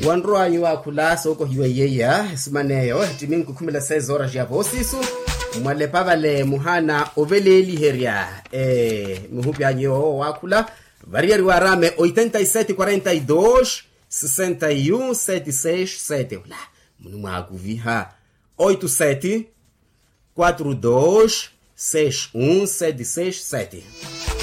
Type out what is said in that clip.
Wanro anyu wakula soko hiwe yeya simaneyo timingu 16 horas ya vosisu mwale pavale muhana oveleli heria muhupi anyo wakula variari warame 8742 61 767 wala munu mwakuviha 87 42 61 767